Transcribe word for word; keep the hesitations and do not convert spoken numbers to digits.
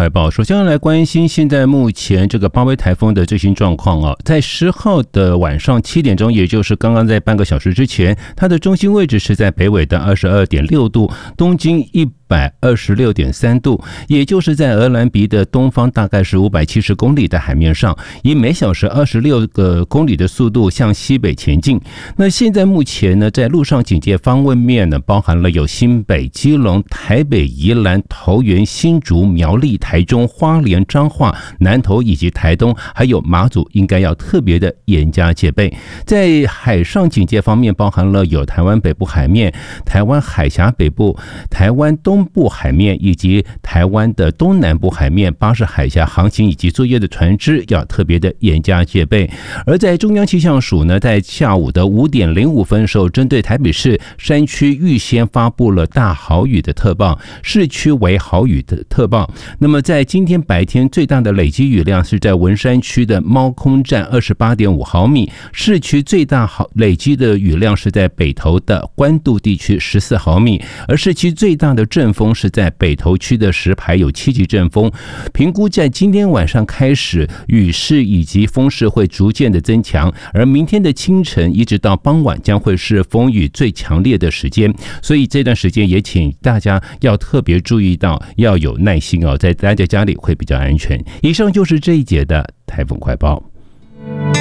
快报，首先要来关心现在目前这个巴威台风的最新状况啊，在十号的晚上七点钟，也就是刚刚在半个小时之前，它的中心位置是在北纬的二十二点六度，东经一百二十六点三度，也就是在鹅銮鼻的东方大概是五百七十公里的海面上，以每小时二十六个公里的速度向西北前进。那现在目前呢，在陆上警戒方位面呢，包含了有新北、基隆、台北、宜兰、桃园、新竹、苗栗、台中、花莲、彰化、南投以及台东，还有马祖，应该要特别的严加戒备。在海上警戒方面，包含了有台湾北部海面、台湾海峡北部、台湾东部海面以及台湾的东南部海面，巴士海峡航行以及作业的船只要特别的严加戒备。而在中央气象署呢，在下午的五点零五分时候，针对台北市山区预先发布了大豪雨的特报，市区为豪雨的特报。那么在今天白天最大的累积雨量是在文山区的猫空站二十八点五毫米，市区最大累积的雨量是在北投的关渡地区十四毫米，而市区最大的阵风是在北投区的石牌有七级阵风。评估在今天晚上开始，雨势以及风势会逐渐的增强，而明天的清晨一直到傍晚将会是风雨最强烈的时间，所以这段时间也请大家要特别注意到，要有耐心哦，在待在家里会比较安全。以上就是这一节的台风快报。